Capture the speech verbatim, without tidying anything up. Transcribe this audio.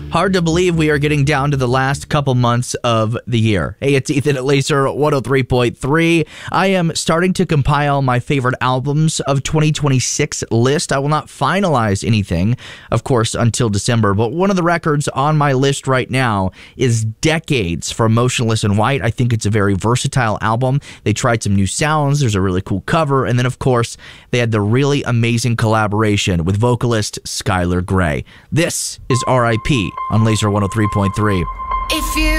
Hard to believe we are getting down to the last couple months of the year. Hey, it's Ethan at Laser one oh three point three. I am starting to compile my favorite albums of twenty twenty-six list. I will not finalize anything, of course, until December, but one of the records on my list right now is Decades from Motionless in White. I think it's a very versatile album. They tried some new sounds. There's a really cool cover. And then, of course, they had the really amazing collaboration with vocalist Skylar Grey. This is R I P on Laser one oh three point three. If you